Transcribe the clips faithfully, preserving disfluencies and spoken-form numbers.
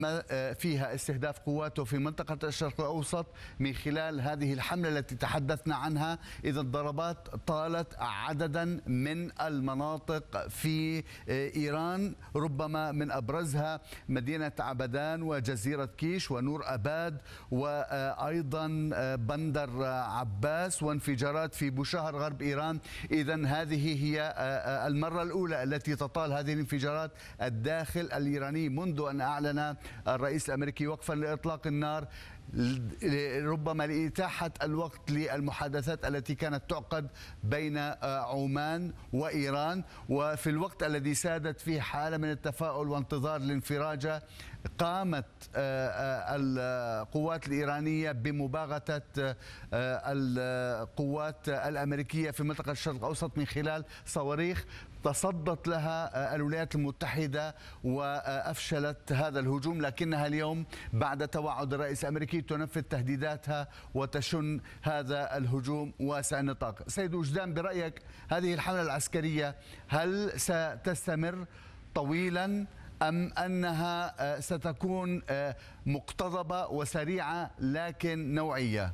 فيها استهداف قواته في منطقة الشرق الأوسط من خلال هذه الحملة التي تحدثنا عنها. إذا الضربات طالت عددا من المناطق في إيران، ربما من أبرزها مدينة عبدان وجزيرة كيش ونور أباد، وأيضا بندر عباس، وانفجارات في بوشهر غرب إيران. إذا هذه هي المرة الأولى التي تطال هذه الانفجارات الداخل الإيراني منذ أن أعلن الرئيس الأمريكي وقفا لإطلاق النار، ربما لإتاحة الوقت للمحادثات التي كانت تعقد بين عمان وإيران. وفي الوقت الذي سادت فيه حالة من التفاؤل وانتظار الانفراجة، قامت القوات الإيرانية بمباغتة القوات الأمريكية في منطقة الشرق الأوسط من خلال صواريخ تصدت لها الولايات المتحدة وأفشلت هذا الهجوم، لكنها اليوم بعد توعد الرئيس الأمريكي تنفذ تهديداتها وتشن هذا الهجوم واسع النطاق. سيد وجدان، برأيك هذه الحملة العسكرية هل ستستمر طويلا أم أنها ستكون مقتضبة وسريعة لكن نوعية؟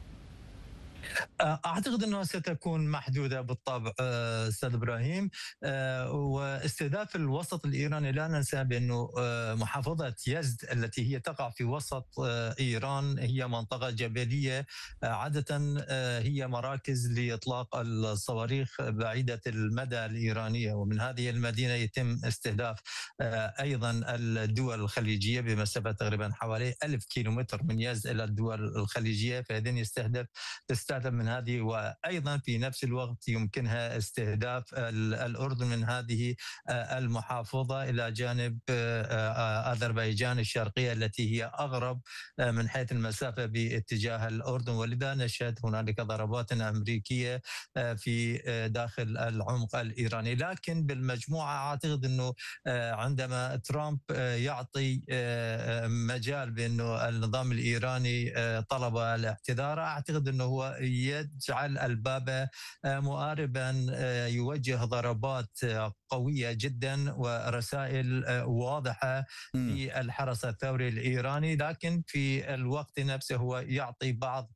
اعتقد انها ستكون محدوده بالطبع استاذ ابراهيم. واستهداف الوسط الايراني، لا ننسى بانه محافظه يزد التي هي تقع في وسط ايران هي منطقه جبليه، عاده هي مراكز لاطلاق الصواريخ بعيده المدى الايرانيه، ومن هذه المدينه يتم استهداف ايضا الدول الخليجيه بمسافه تقريبا حوالي ألف كيلومتر من يزد الى الدول الخليجيه، فاذا يستهدف تستهدف من هذه. وأيضا في نفس الوقت يمكنها استهداف الأردن من هذه المحافظة إلى جانب أذربيجان الشرقية التي هي أغرب من حيث المسافة باتجاه الأردن، ولذا نشهد هنالك ضربات أمريكية في داخل العمق الإيراني. لكن بالمجموعة أعتقد أنه عندما ترامب يعطي مجال بأنه النظام الإيراني طلب الاعتذار، أعتقد أنه هو يجعل الباب مؤاربا، يوجه ضربات قوية جدا ورسائل واضحة في الحرس الثوري الإيراني، لكن في الوقت نفسه هو يعطي بعض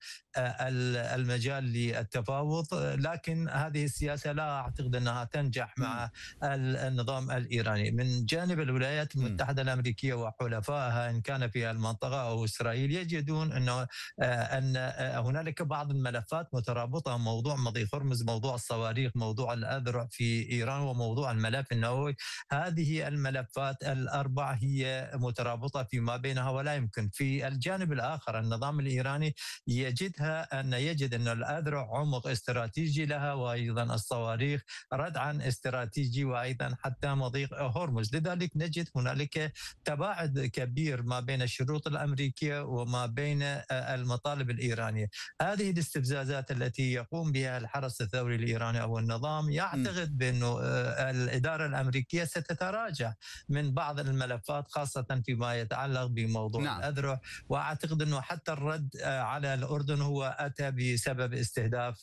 المجال للتفاوض. لكن هذه السياسة لا أعتقد أنها تنجح مع النظام الإيراني. من جانب الولايات المتحدة الأمريكية وحلفائها إن كان في المنطقة أو إسرائيل، يجدون أنه أن هنالك بعض الملفات مترابطة، موضوع مضيق هرمز، موضوع الصواريخ، موضوع الأذرع في إيران، وموضوع الملف النووي. هذه الملفات الأربع هي مترابطة فيما بينها، ولا يمكن في الجانب الآخر النظام الإيراني يجدها أن يجد أن الأذرع عمق استراتيجي لها، وأيضا الصواريخ ردعا استراتيجي، وأيضا حتى مضيق هرمز. لذلك نجد هنالك تباعد كبير ما بين الشروط الأمريكية وما بين المطالب الإيرانية. هذه الاستفزازات التي يقوم بها الحرس الثوري الإيراني أو النظام، يعتقد بأنه الإدارة الأمريكية ستتراجع من بعض الملفات، خاصة فيما يتعلق بموضوع نعم. الأذرع. وأعتقد أنه حتى الرد على الأردن هو أتى بسبب استهداف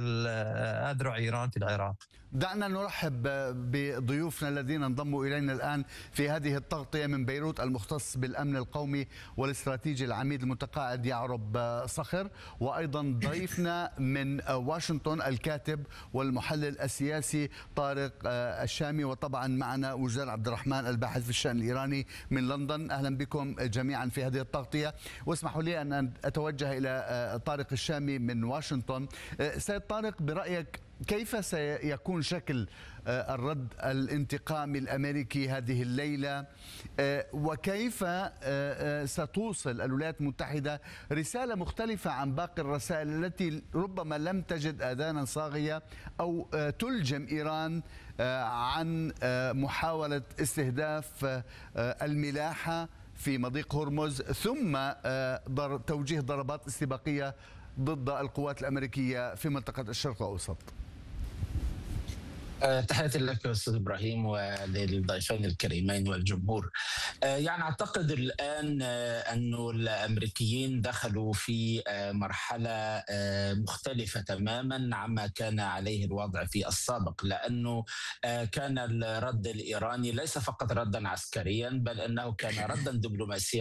الأذرع إيران في العراق. دعنا نرحب بضيوفنا الذين انضموا إلينا الآن في هذه التغطية من بيروت، المختص بالأمن القومي والاستراتيجي العميد المتقاعد يعرب صخر، وأيضا ضيفنا من واشنطن الكاتب والمحلل السياسي طارق الشامي، وطبعا معنا وجدان عبد الرحمن الباحث في الشأن الإيراني من لندن. أهلا بكم جميعا في هذه التغطية. واسمحوا لي أن أتوجه إلى طارق الشامي من واشنطن. سيد طارق، برأيك كيف سيكون شكل الرد الانتقامي الأمريكي هذه الليلة، وكيف ستوصل الولايات المتحدة رسالة مختلفة عن باقي الرسائل التي ربما لم تجد آذانا صاغية أو تلجم إيران عن محاولة استهداف الملاحة في مضيق هرمز، ثم توجيه ضربات استباقية ضد القوات الأمريكية في منطقة الشرق الأوسط؟ تحياتي لك أستاذ إبراهيم وللضيفين الكريمين والجمهور. يعني أعتقد الآن أنه الأمريكيين دخلوا في مرحلة مختلفة تماما عما كان عليه الوضع في السابق، لأنه كان الرد الإيراني ليس فقط ردا عسكريا، بل أنه كان ردا دبلوماسيا